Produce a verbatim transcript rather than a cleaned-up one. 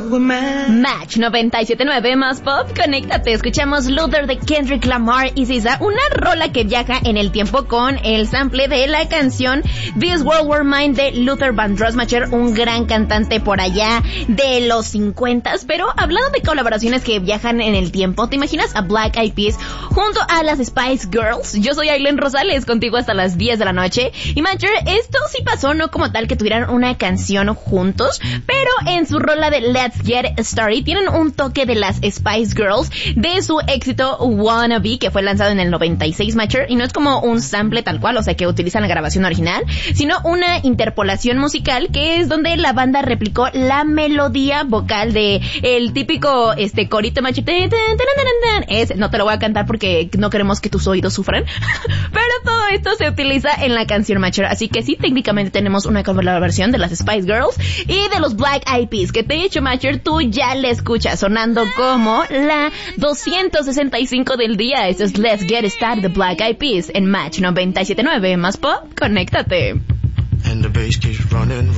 Match noventa y siete punto nueve más pop, conéctate. Escuchamos Luther de Kendrick Lamar y S Z A, una rola que viaja en el tiempo con el sample de la canción This World War Mine de Luther Vandross, un gran cantante por allá de los cincuentas. Pero hablando de colaboraciones que viajan en el tiempo, ¿te imaginas a Black Eyed Peas junto a las Spice Girls? Yo soy Aileen Rosales, contigo hasta las diez de la noche. Y Matcher, esto sí pasó, no como tal que tuvieran una canción juntos, pero en su rola de Let's Get Started tienen un toque de las Spice Girls de su éxito Wannabe, que fue lanzado en el noventa y seis, Matcher, y no es como un sample tal cual, o sea que utilizan la grabación original, sino una interpolación musical que es donde la banda replicó la melodía vocal de el típico este corito, Matcher. Es, no te lo voy a cantar porque no queremos que tus oídos sufran, pero todo esto se utiliza en la canción, Matcher, así que sí, técnicamente tenemos una colaboración de las Spice Girls y de los Black Eyed Peas, que te he dicho, Matcher, tú ya la escuchas sonando como la doscientos sesenta y cinco del día. Esto es Let's Get Started de Black Eyed Peas en Match noventa y siete punto nueve más pop, conéctate. And the bass keeps running.